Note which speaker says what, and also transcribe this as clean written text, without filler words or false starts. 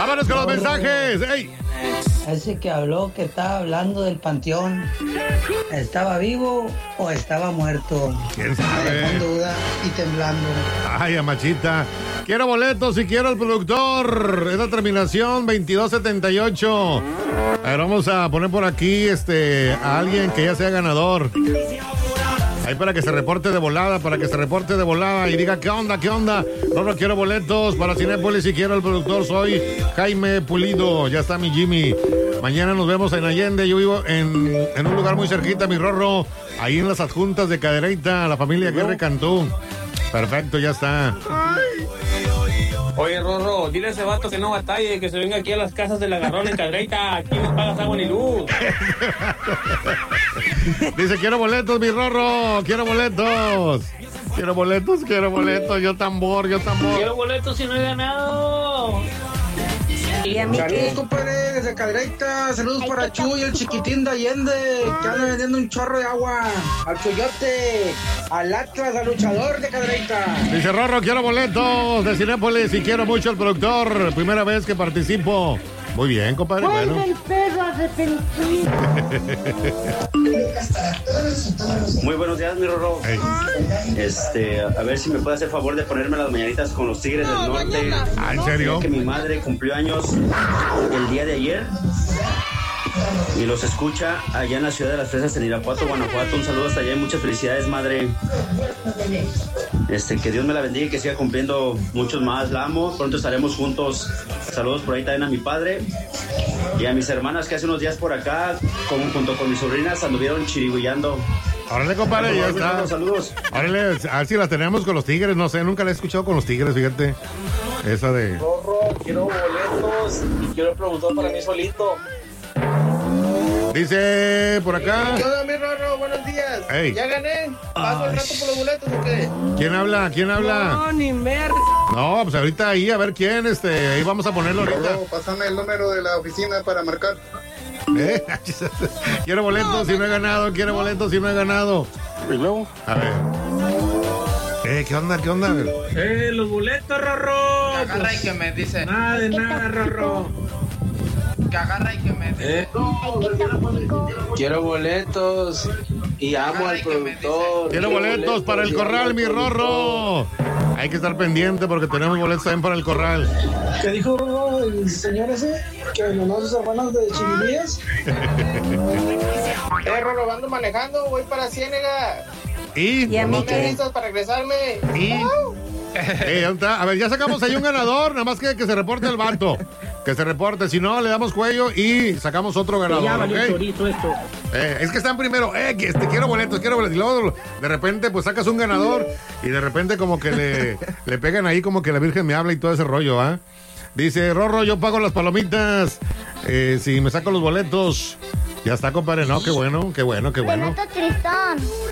Speaker 1: Vámonos con los mensajes. ¡Ey!
Speaker 2: Ese que habló, que estaba hablando del panteón, ¿estaba vivo o estaba muerto?
Speaker 1: ¿Quién sabe?
Speaker 2: Con duda y temblando.
Speaker 1: Ay, amachita. Quiero boletos y quiero el productor. Es la terminación 2278. A ver, vamos a poner por aquí a alguien que ya sea ganador. Ahí para que se reporte de volada, y diga, ¿qué onda? No quiero boletos para Cinépolis y quiero el productor. Soy Jaime Pulido, ya está mi Jimmy. Mañana nos vemos en Allende. Yo vivo en un lugar muy cerquita, mi Rorro, ahí en las adjuntas de Cadereyta, la familia Guerre Cantú. Perfecto, ya está.
Speaker 3: Oye, Rorro, dile a ese vato que no batalle, que se venga aquí a las casas del Agarrón en Cadereyta. Aquí no pagas agua ni luz.
Speaker 1: Dice, quiero boletos, mi Rorro, quiero boletos, yo tambor.
Speaker 3: Quiero boletos si no he ganado.
Speaker 2: ¿Y a mí
Speaker 4: saludos,
Speaker 2: qué?
Speaker 4: compadre, desde Cadereyta. Saludos para Chuy, el chiquitín de Allende, que anda vendiendo un chorro de agua. Al Chuyote, al Atlas, al luchador de Cadereyta.
Speaker 1: Dice Rorro, quiero boletos de Cinépolis y quiero mucho al productor. Primera vez que participo. Muy bien, compadre.
Speaker 5: ¡Vuelve
Speaker 1: Bueno.
Speaker 5: el perro arrepentido!
Speaker 6: Muy buenos días, mi Rorro.
Speaker 1: Hey.
Speaker 6: A ver si me puede hacer favor de ponerme las mañanitas con los Tigres del Norte.
Speaker 1: Ah, ¿en serio?
Speaker 6: Ya que mi madre cumplió años el día de ayer y los escucha allá en la ciudad de Las Fresas, en Irapuato, Guanajuato. Un saludo hasta allá y muchas felicidades, madre. Que Dios me la bendiga y que siga cumpliendo muchos más. La amo, pronto estaremos juntos. Saludos por ahí también a mi padre y a mis hermanas que hace unos días por acá, junto con mis sobrinas, anduvieron chiriguillando.
Speaker 1: Órale, compadre, ya está.
Speaker 6: Saludos.
Speaker 1: Órale, a ver si las tenemos con los Tigres, no sé, nunca la he escuchado con los Tigres, fíjate. Esa de...
Speaker 3: Rorro, quiero boletos y quiero el productor para mí solito.
Speaker 1: Dice por acá...
Speaker 4: ¿Qué onda, mi Rorro? Buenos días.
Speaker 1: Ey.
Speaker 4: ¿Ya gané? ¿Paso el rato por los boletos o qué?
Speaker 1: ¿Quién habla?
Speaker 4: No, ni mer.
Speaker 1: No, pues ahorita ahí, a ver quién, ahí vamos a ponerlo ahorita.
Speaker 7: Rorro, pásame el número de la oficina para marcar.
Speaker 1: Quiero boletos y no he ganado,
Speaker 3: ¿Y luego?
Speaker 1: A ver. ¿Qué onda?
Speaker 3: Los boletos, Rorro.
Speaker 4: Que agarra y que me dice.
Speaker 3: Nada de nada, Rorro.
Speaker 4: Que agarra y que me dice.
Speaker 8: Quiero boletos y amo al productor.
Speaker 1: Quiero boletos para el corral, mi Rorro. Hay que estar pendiente porque tenemos boletos también para el corral.
Speaker 4: ¿Qué dijo el señor ese? Que nomás sus hermanos de Chirimías. Rorro, ando manejando, voy para Ciénega.
Speaker 1: ¿Y
Speaker 2: a mí
Speaker 4: ¿No me
Speaker 2: qué?
Speaker 4: listos para regresarme?
Speaker 1: ¿dónde está? A ver, ya sacamos ahí un ganador, nada más que se reporte el vato. Que se reporte, si no, le damos cuello y sacamos otro ganador, ¿ok?
Speaker 3: Esto.
Speaker 1: Es que están primero, quiero boletos. Y luego, de repente, pues sacas un ganador y de repente como que le pegan ahí como que la Virgen me habla y todo ese rollo, ¿ah? Dice, Rorro, yo pago las palomitas si me saco los boletos. Ya está, compadre, no, qué bueno.
Speaker 5: Te noto tristón.